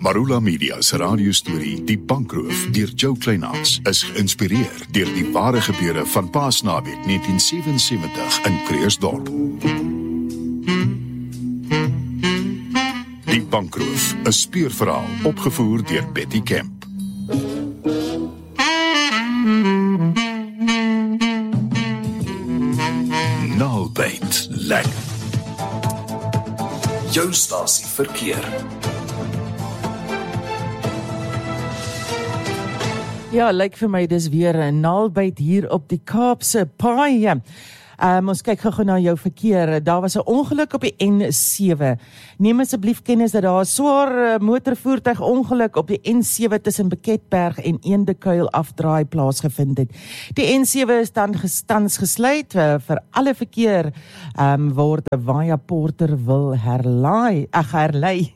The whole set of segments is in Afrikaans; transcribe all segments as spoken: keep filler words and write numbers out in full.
Marula Media se radiostorie Die Bankroof deur Joe Kleinhans is geïnspireer deur die ware gebeure van Paasnaweek negentien sewensewentig in Kreersdorp. Die Bankroof, 'n speurverhaal opgevoer deur Betty Kemp. Naaldbyt lekker. Jou stasie verkeer. Ja, lyk vir my dis weer 'n naalbyt hier op die Kaapse paaie. Um, ons kyk gou na jou verkeer. Daar was 'n ongeluk op die N sewe. Neem asseblief kennis dat daar 'n swaar motorvoertuig ongeluk op die N sewe tussen Beketberg en Eendekuil afdraai plaasgevind het. Die N sewe is dan gestans gesluit uh, vir alle verkeer um, word via Porterville herlaai, ag herlei.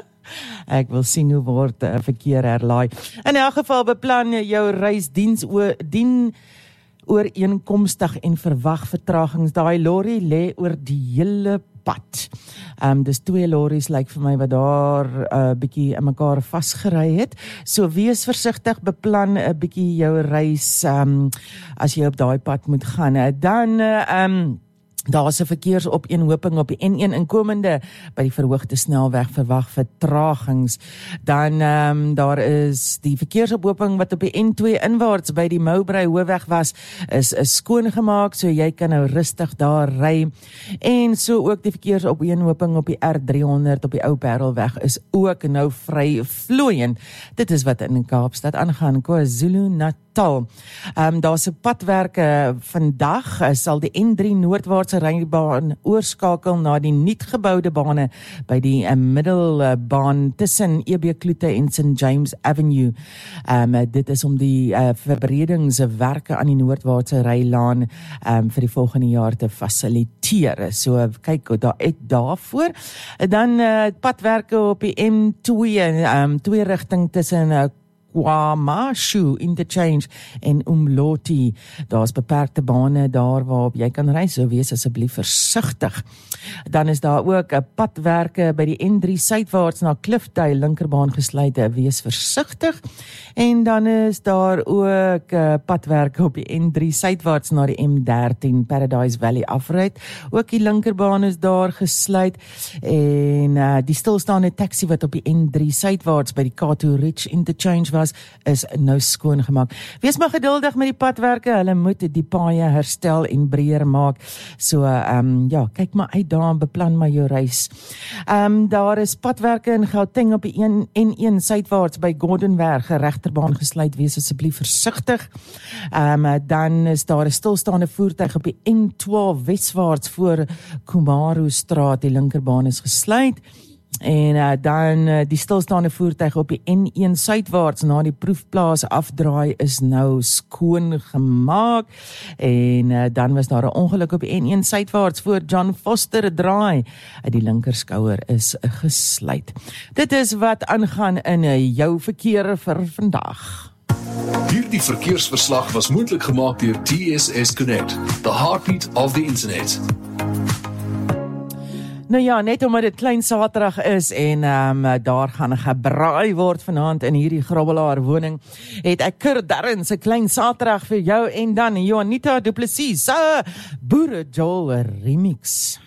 Ek wil sien hoe word uh, verkeer herlaai. In elk geval beplan jou reis diens oor dien ooreenkomstig en verwag vertragings. Daai lorry lê oor die hele pad. Um, dis twee lorries lyk vir my wat daar 'n uh, bietjie in mekaar vasgery het. So wees versigtig, beplan 'n uh, bietjie jou reis um, as jy op daai pad moet gaan. Uh, dan uh, um, Daar is 'n verkeersopeenhoping op die N een inkomende by die verhoogde snelweg, verwag vertragings. Dan um, daar is die verkeersopeenhoping wat op die N twee inwaarts by die Mowbray Hoofweg was, is, is skoongemaak, so jy kan nou rustig daar ry. En so ook die verkeersopeenhoping op die R driehonderd op die Ou Parelweg is ook nou vry vloeiend. Dit is wat in Kaapstad aangaan, KwaZulu-Natal. Um, Daar's 'n padwerke vandag, uh, sal die N drie noordwaartse rybaan oorskakel na die nuutgeboude bane by die uh, middelbaan tussen E B Kloete en Saint James Avenue. Um, uh, dit is om die uh, verbredingswerke aan die noordwaartse rylaan um, vir die volgende jaar te fasiliteer. So uh, kyk daar uit daarvoor. Uh, dan uh, padwerke op die M twee, um, twee rigting tussen uh, KwaMashu Interchange en Umloti. Daar's beperkte bane daar waarop jy kan ry, so wees asseblief versigtig. Dan is daar ook 'n padwerke by die N drie suidwaarts na Cliffdale linkerbaan gesluit, wees versigtig. En dan is daar ook 'n padwerke op die N drie suidwaarts na die M dertien Paradise Valley afrit. Ook die linkerbaan is daar gesluit en uh, die stilstaande taxi wat op die N drie suidwaarts by die Kato Ridge Interchange was, is nou skoongemaak. Wees maar geduldig met die padwerke, hulle moet die paaie herstel en breër maak. So, um, ja, kyk maar uit daar en beplan maar jou reis. Um, daar is padwerke in Gauteng op die N een suidwaarts by Gordonberg, regterbaan gesluit, wees asseblief versigtig. Um, dan is daar 'n stilstaande voertuig op die N twaalf weswaarts voor Kumaru Straat, die linkerbaan is gesluit. En uh, dan uh, die stilstaande voertuig op die N een suidwaarts na die proefplaas afdraai is nou skoon gemaak. En uh, dan was daar 'n ongeluk op die N een suidwaarts voor John Foster draai. Uh, die linkerskouer is uh, gesluit. Dit is wat aangaan in uh, jou verkeer vir vandag. Hierdie verkeersverslag was moontlik gemaak deur T S S Connect, the heartbeat of the internet. Nou ja, net omdat dit klein Saterdag is en um, daar gaan gebraai word vanaand in hierdie Grabbelaar woning, het ek Kurt Darrens 'n klein Saterdag vir jou en dan Juanita Du Plessis se Boere Joel remix.